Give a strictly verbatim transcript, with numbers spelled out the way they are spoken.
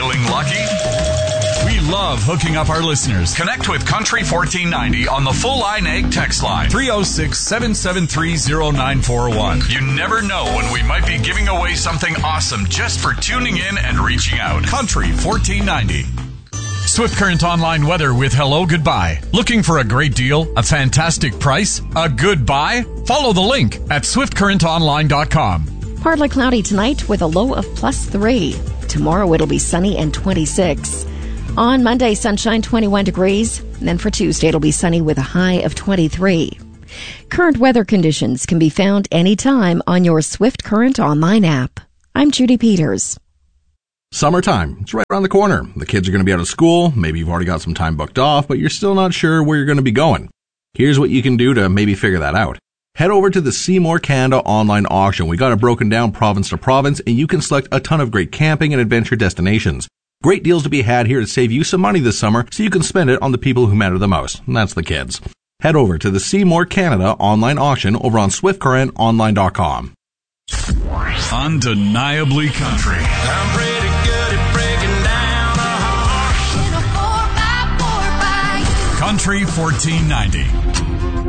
Feeling lucky? We love hooking up our listeners. Connect with Country fourteen ninety on the Full Line Ag text line. three oh six, seven seven three, oh nine four one. You never know when we might be giving away something awesome just for tuning in and reaching out. Country fourteen ninety. Swift Current Online weather with Hello Goodbye. Looking for a great deal? A fantastic price? A good buy? Follow the link at swift current online dot com. Partly cloudy tonight with a low of plus three. Tomorrow it'll be sunny and twenty-six. On Monday, sunshine, twenty-one degrees. And then for Tuesday, it'll be sunny with a high of twenty-three. Current weather conditions can be found anytime on your Swift Current Online app. I'm Judy Peters. Summertime. It's right around the corner. The kids are going to be out of school. Maybe you've already got some time booked off, but you're still not sure where you're going to be going. Here's what you can do to maybe figure that out. Head over to the Seymour Canada online auction. We got it broken down province to province, and you can select a ton of great camping and adventure destinations. Great deals to be had here to save you some money this summer so you can spend it on the people who matter the most, and that's the kids. Head over to the Seymour Canada online auction over on swift current online dot com. Undeniably country. I'm pretty good at breaking down a heart. Country fourteen ninety.